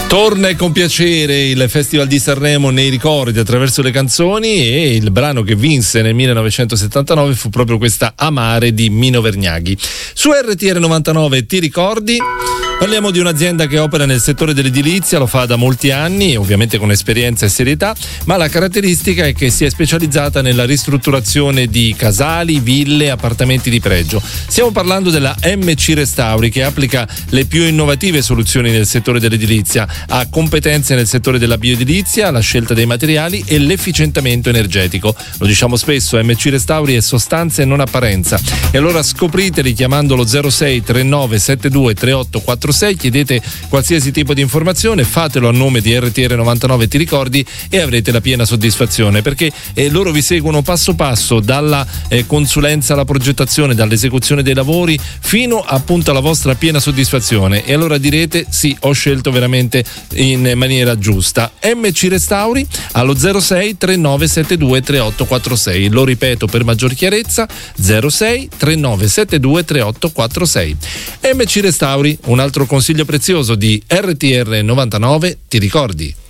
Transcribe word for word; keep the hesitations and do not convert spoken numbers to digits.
Torna con piacere il Festival di Sanremo nei ricordi attraverso le canzoni, e il brano che vinse nel millenovecentosettantanove fu proprio questa Amare di Mino Vergnaghi. Su R T R novantanove Ti ricordi? Parliamo di un'azienda che opera nel settore dell'edilizia, lo fa da molti anni, ovviamente con esperienza e serietà, ma la caratteristica è che si è specializzata nella ristrutturazione di casali, ville, appartamenti di pregio. Stiamo parlando della M C Restauri, che applica le più innovative soluzioni nel settore dell'edilizia, ha competenze nel settore della bioedilizia, la scelta dei materiali e l'efficientamento energetico. Lo diciamo spesso, M C Restauri è sostanza e non apparenza. E allora scopriteli chiamandolo zero sei trentanove settantadue trentotto quarantasei, chiedete qualsiasi tipo di informazione, fatelo a nome di R T R novantanove Ti ricordi e avrete la piena soddisfazione, perché eh, loro vi seguono passo passo dalla eh, consulenza alla progettazione, dall'esecuzione dei lavori fino appunto alla vostra piena soddisfazione. E allora direte: sì, ho scelto veramente in maniera giusta. M C Restauri allo zero sei trentanove settantadue trentotto quarantasei, lo ripeto per maggior chiarezza, zero sei trentanove settantadue trentotto quarantasei. M C Restauri, un altro consiglio prezioso di R T R novantanove Ti ricordi?